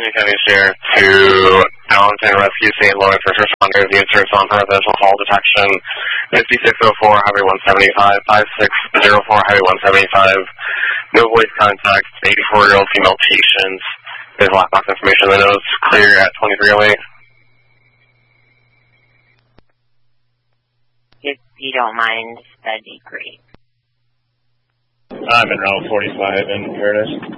Union County Sheriff to Allenton Rescue St. Louis First Responders. The inserts on residential call detection. 5604 Highway 175, 5604 Highway 175. No voice contact. 84-year-old female patient. There's black box information in the notes. Clear at 2308. If you don't mind, that'd be great. I'm in route 45 in Curtis.